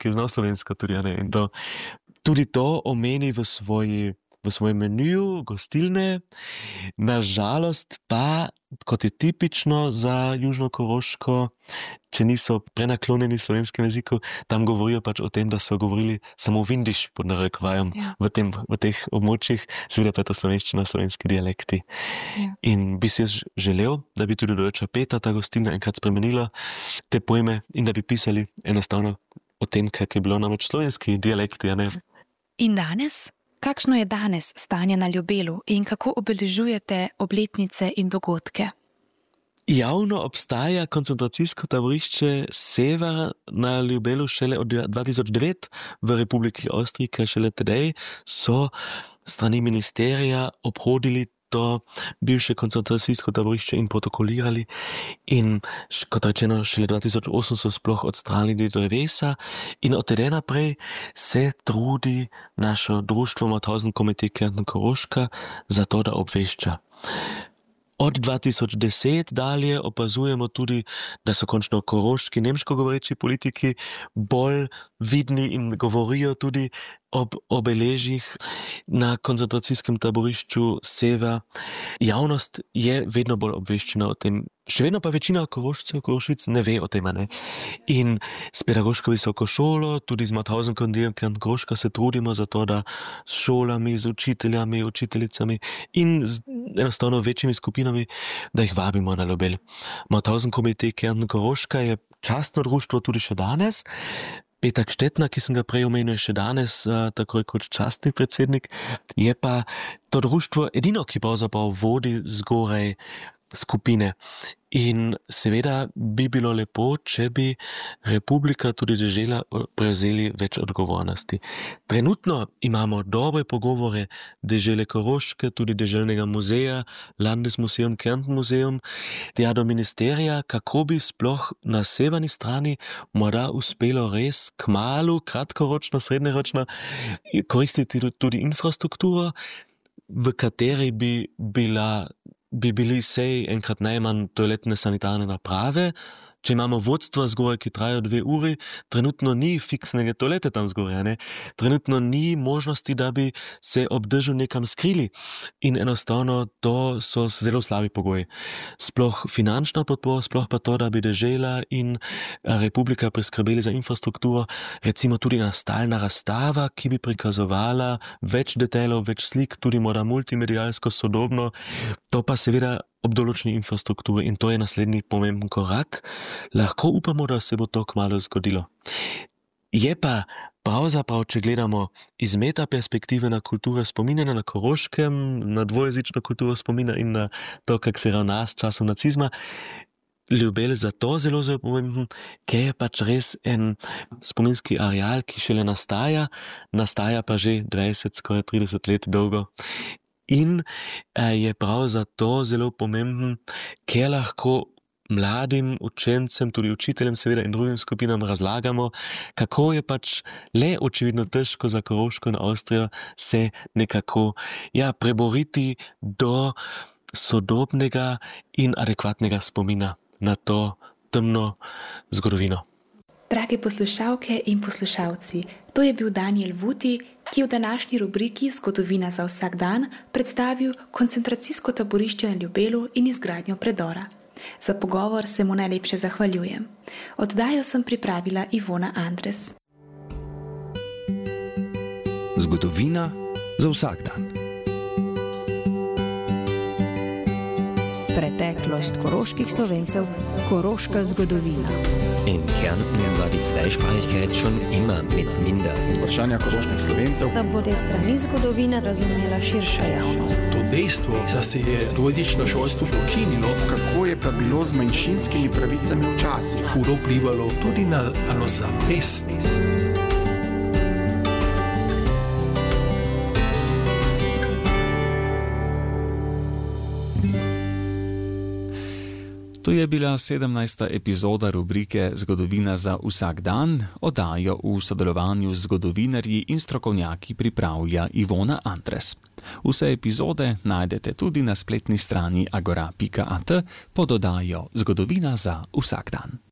ki zna slovensko tudi, ne. In tudi to omeni v svojem meniju gostilne. Nažalost pa, kot je tipično za Južno Koroško, če niso prenaklonjeni slovenskem jeziku, tam govorijo pač o tem, da so govorili samo vindiš, pod narekovajem, v teh območjih, seveda pa je to slovenščina, slovenski dialekti. Ja. In bi si želel, da bi tudi Dojoča Peta, ta gostilna, enkrat spremenila te pojme in da bi pisali enostavno o tem, kak je bilo namreč slovenski dialekti, a ne? In danes? Kakšno je danes stanje na Ljubelu in kako obeležujete obletnice in dogodke? Javno obstaja koncentracijsko taborišče Sever na Ljubelu šele od 2009 v Republiki Avstriji, ker šele tedaj so strani ministerija obhodili to bivše koncentracijsko taborišče in protokolirali in, kot rečeno, šele 2008 so sploh odstranili drevesa in od tedaj naprej se trudi naše društvo Mauthausen Komitee Kärnten Koroška za to, da obvešča. Od 2010 dalje opazujemo tudi, da so končno koroški nemško govoreči politiki bolj vidni in govorijo tudi ob obeležjih na koncentracijskem taborišču Sever. Javnost je vedno bolj obveščena o tem. Še vedno pa večina Korošcev, Korošic ne ve o tem, ne? In s pedagoško visoko šolo, tudi z Mauthausen Komitee Kärnten Koroška se trudimo za to, da s šolami, z učiteljami, učiteljicami in z enostavno večjimi skupinami, da jih vabimo na Ljubelj. Mauthausen Komitee Kärnten Koroška je častno društvo tudi še danes. Petak Štetna, ki sem ga prej omenil, še danes takoj kot častni predsednik, je pa to društvo edino, ki pravzaprav vodi zgoraj skupine. In seveda bi bilo lepo, če bi Republika tudi dežela prevzeli več odgovornosti. Trenutno imamo dobre pogovore dežele Koroške, tudi deželnega muzeja, Landesmuseum Kärnten Museum, tja do ministerija, kako bi sploh na severni strani morda uspelo res kmalu, kratkoročno, srednjeročno koristiti tudi infrastrukturo, v kateri bi bili sej enkrat najmanj toaletne sanitarne naprave. Če imamo vodstva zgoraj, ki trajajo 2 uri, trenutno ni fiksnega toalete tam zgoraj, ne? Trenutno ni možnosti, da bi se ob dežju nekam skrili. In enostavno to so zelo slabi pogoji. Sploh finančna podpora, sploh pa to, da bi dežela in Republika priskrbeli za infrastrukturo, recimo tudi stalna razstava, ki bi prikazovala več detajlov, več slik, tudi morda multimedialsko sodobno, to pa seveda ob določeni infrastrukturi in to je naslednji pomemben korak. Lahko upamo, da se bo to kmalu zgodilo. Je pa pravzaprav, če gledamo iz meta perspektive na kulturo spominjanja na Koroškem, na dvojezično kulturo spominja in na to, kak se ravna s časom nacizma, Ljubelj zato zelo pomemben, ker je pač res en spominski areal, ki šele nastaja pa že 20, skoraj 30 let dolgo. In je prav zato zelo pomemben, ker lahko mladim učencem, tudi učiteljem seveda in drugim skupinam razlagamo, kako je pač le očividno težko za Koroško in Avstrijo se nekako preboriti do sodobnega in adekvatnega spomina na to temno zgodovino. Drage poslušalke in poslušalci, to je bil Daniel Vuti, ki je v današnji rubriki Zgodovina za vsak dan predstavil koncentracijsko taborišče na Ljubelu in izgradnjo predora. Za pogovor se mu najlepše zahvaljujem. Oddajo sem pripravila Ivona Andres. Zgodovina za vsak dan. Preteklost koroških Slovencev, koroška zgodovina. In Kärnten war die Zweisprachigkeit schon immer mit minder. Vprašanja koroških Slovencev. Da bo te strani zgodovine razumela širša javnost. To dejstvo, da se je dvojezično šolstvo ukinilo, kako je pa bilo z manjšinskimi pravicami včasih, hudo vplivalo tudi na zavest. To je bila 17. epizoda rubrike Zgodovina za vsak dan, oddajo v sodelovanju z zgodovinarji in strokovnjaki pripravlja Ivona Andres. Vse epizode najdete tudi na spletni strani agora.at pod oddajo Zgodovina za vsak dan.